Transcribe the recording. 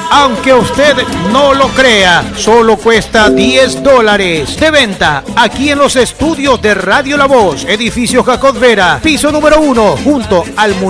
Aunque usted no lo crea, solo cuesta $10. De venta aquí en los estudios de Radio La Voz, edificio Jacot Vera, piso número 1, junto al municipio